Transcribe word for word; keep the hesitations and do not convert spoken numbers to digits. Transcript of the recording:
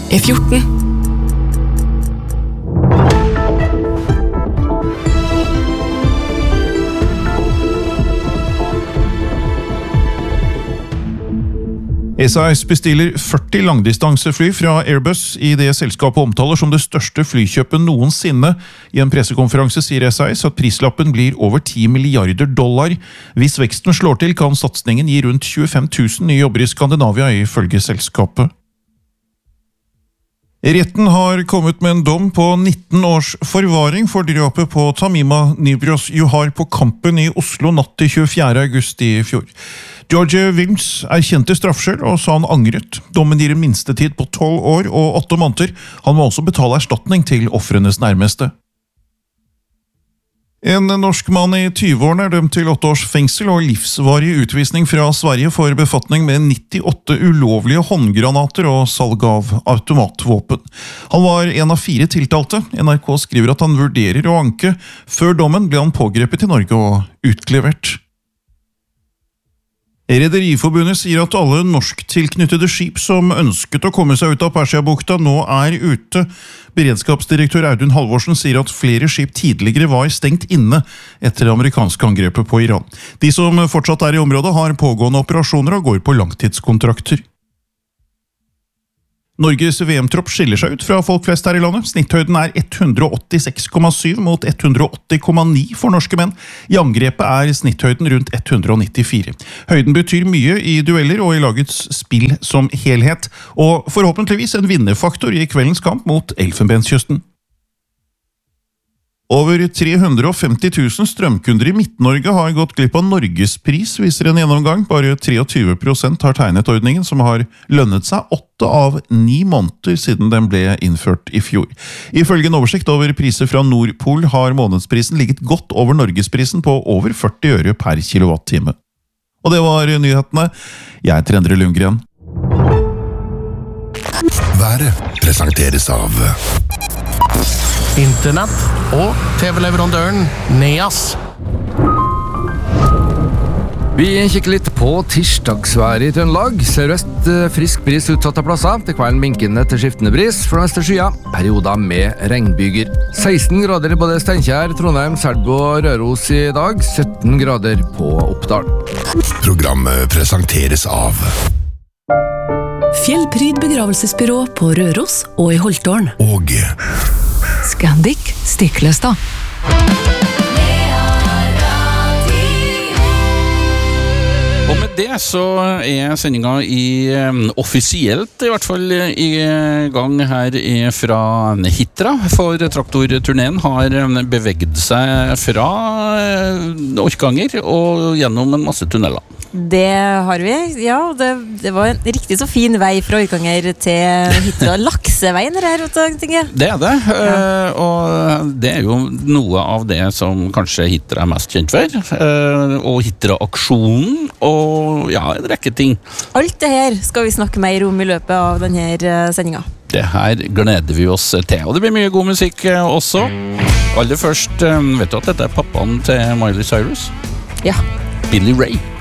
E fjorten. S A S bestiller førti langdistansefly fra Airbus i det selskapet omtaler som det største flykjøpet noensinne. I en pressekonferanse sier S A S at prislappen blir over ti milliarder dollar. Hvis veksten slår til, kan satsningen gi rundt tjuefem tusen nye jobber i Skandinavia, ifølge selskapet. Retten har kommet med en dom på nitten års forvaring for drapet på Tamima Nybros Johar på Kampen i Oslo natt til tjuefjerde august i fjor. George Wilms erkjente straffskyld og sa han angret. Dommen gir en minstetid på tolv år og åtte måneder. Han må også betale erstatning til ofrenes nærmeste. En norsk mann i tyve-årene er dømt til åtte års fengsel og livsvarig utvisning fra Sverige for befatning med nittiåtte ulovlige håndgranater og salg av automatvåpen. Han var en av fire tiltalte. N R K skriver at han vurderer å anke. Før dommen ble han pågrepet i Norge og utlevert. Rederiforbundet sier at alle norsktilknyttede skip som ønsket å komme seg ut av Persiabukta nå er ute. Beredskapsdirektør Audun Halvorsen sier at flere skip tidligere var stengt inne etter det amerikanske angrepet på Iran. De som fortsatt er i området har pågående operasjoner og går på langtidskontrakter. Norges V M-tropp skiller seg ut fra folk flest her i landet. Snitthøyden er hundre åttiseks komma syv mot hundre åtti komma ni for norske menn. I angrepet er snitthøyden rundt hundre nittifire. Høyden betyr mye i dueller og i lagets spill som helhet, og forhåpentligvis en vinnerfaktor i kveldens kamp mot Elfenbenskysten. Over tre hundre femti tusen strømkunder i Midt-Norge har gått glipp av Norgespris, viser en gjennomgang. Bare tjuetre prosent har tegnet ordningen, som har lønnet seg åtte av ni måneder siden den ble innført i fjor. Ifølge en oversikt over priser fra Nordpol har månedsprisen ligget godt over Norgesprisen på over førti øre per kilowattime. Og det var nyhetene. Jeg er Endre Lundgren. Været presenteres av Internett og T V-leverandøren Neas. Vi kikker litt på tirsdagsværet i Trøndelag. Sørøst frisk bris utsatte plasser. Til kvelden minkende til skiftende bris. For neste skyer, perioder med regnbyger. seksten grader i både Steinkjer, Trondheim, Selbu og Røros i dag. sytten grader på Oppdal. Programmet presenteres av Fjellpryd begravelsesbyrå på Røros og i Holtålen. Og Scandic Stiklestad. Og med det så er sendinga i offisielt i hvert fall i gang her fra Hitra, for traktorturneen har beveget seg fra Orkanger og gjennom en masse tunneler. Det har vi, ja, det, det var en riktig så fin vei fra Orkanger til Hitra. Lakseveien her, tenker jeg. Det er det, ja. Og det er jo noe av det som kanskje Hitra er mest kjent for, og Hitra-aksjonen, og ja, en rekke ting. Alt det her skal vi snakke mer om i løpet av denne sendinga. Det her gleder vi oss til, og det blir mye god musikk også. Aller først, vet du at dette er pappaen til Miley Cyrus? Ja. Billy Ray.